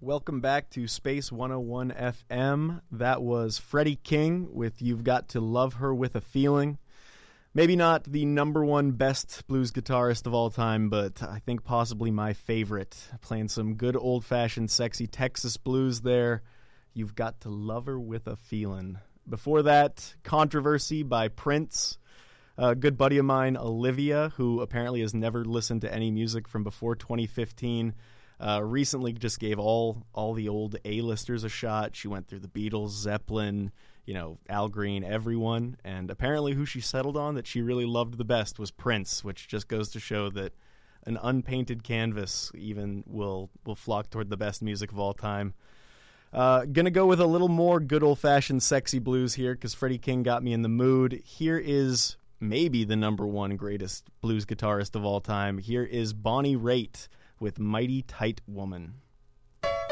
Welcome back to Space 101 FM. That was Freddie King with You've Got to Love Her with a Feeling. Maybe not the number one best blues guitarist of all time, but I think possibly my favorite. Playing some good old-fashioned sexy Texas blues there. You've Got to Love Her with a Feeling. Before that, Controversy by Prince. A good buddy of mine, Olivia, who apparently has never listened to any music from before 2015, recently just gave all the old A-listers a shot. She went through the Beatles, Zeppelin, Al Green, everyone, and apparently who she settled on that she really loved the best was Prince, which just goes to show that an unpainted canvas even will flock toward the best music of all time. Gonna go with a little more good old-fashioned sexy blues here because Freddie King got me in the mood. Here is maybe the number one greatest blues guitarist of all time. Here is Bonnie Raitt with Mighty Tight Woman.